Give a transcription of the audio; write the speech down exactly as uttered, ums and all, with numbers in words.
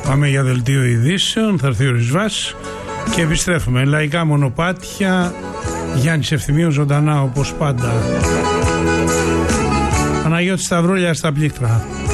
Πάμε για δελτίο ειδήσεων, θα έρθει ο Ρισβάς και επιστρέφουμε. Λαϊκά μονοπάτια, Γιάννης Ευθυμίου ζωντανά όπως πάντα. Παναγιώτης Σταυρούλια στα πλήκτρα.